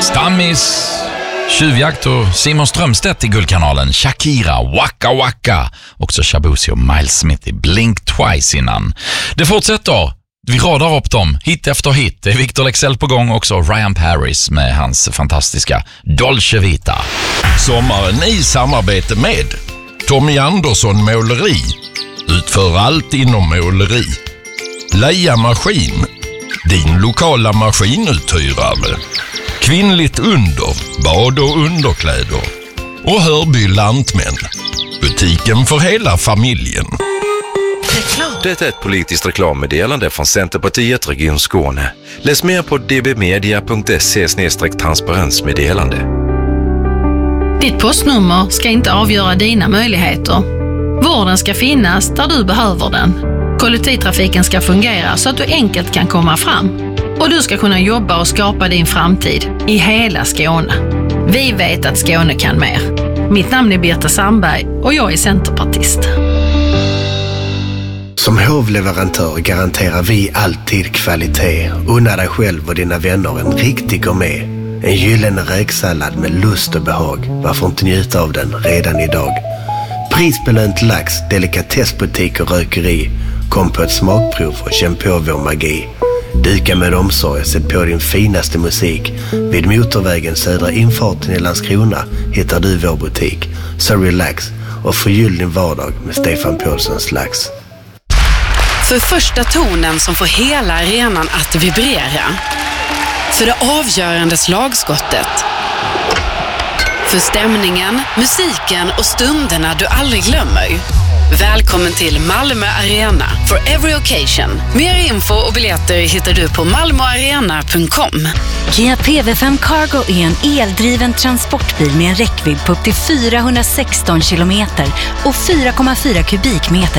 Stammis, Tjuvjakt och Simon Strömstedt i Guldkanalen, Shakira, Waka Waka, också Shabuzi och Miles Smith i Blink Twice innan. Det fortsätter, vi radar upp dem, hit efter hit. Det är Victor Leksell på gång, också Ryan Paris med hans fantastiska Dolce Vita. Sommaren i samarbete med Tommy Andersson Måleri. Utför allt inom måleri. Leia Maskin, din lokala maskinuthyrare. Kvinnligt under, bad och underkläder. Och Hörby Lantmän, butiken för hela familjen. Det är ett politiskt reklammeddelande från Centerpartiet Region Skåne. Läs mer på dbmedia.se/transparensmeddelande. Ditt postnummer ska inte avgöra dina möjligheter. Vården ska finnas där du behöver den. Kollektivtrafiken ska fungera så att du enkelt kan komma fram. Och du ska kunna jobba och skapa din framtid i hela Skåne. Vi vet att Skåne kan mer. Mitt namn är Birta Sandberg och jag är centerpartist. Som hovleverantör garanterar vi alltid kvalitet. Unna dig själv och dina vänner en riktig gourmet. En gyllene räksallad med lust och behag. Varför inte njuta av den redan idag? Prisbelönt lax, delikatessbutik och rökeri. Kom på ett smakprov och känn på vår magi. Duka med omsorg, sätt på din finaste musik. Vid motorvägen södra infarten i Landskrona hittar du vår butik. Så relax och förgyll din vardag med Stefan Paulssons lax. För första tonen som får hela arenan att vibrera. För det avgörande slagskottet. För stämningen, musiken och stunderna du aldrig glömmer. Välkommen till Malmö Arena for every occasion. Mer info och biljetter hittar du på malmoarena.com. Kia PV5 Cargo är en eldriven transportbil med en räckvidd på upp till 416 kilometer och 4,4 kubikmeter